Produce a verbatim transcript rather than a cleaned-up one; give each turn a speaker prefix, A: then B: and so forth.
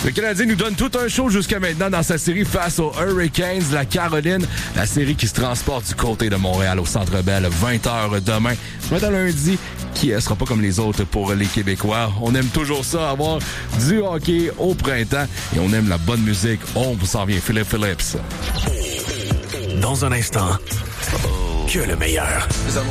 A: Le Canadien nous donne tout un show jusqu'à maintenant dans sa série face aux Hurricanes de la Caroline. La série qui se transporte du côté de Montréal au Centre Bell, vingt heures demain. Demain lundi, qui ne sera pas comme les autres pour les Québécois. On aime toujours ça, avoir du hockey au printemps. Et on aime la bonne musique. On vous s'en vient, Philippe Phillips.
B: Dans un instant, que le meilleur.